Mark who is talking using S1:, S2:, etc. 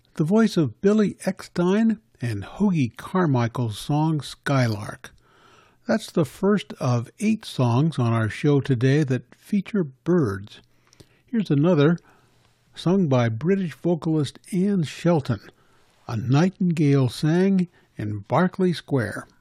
S1: the voice of Billy Eckstine and Hoagy Carmichael's song Skylark. That's the first of 8 songs on our show today that feature birds. Here's another, sung by British vocalist Anne Shelton. A Nightingale Sang in Berkeley Square.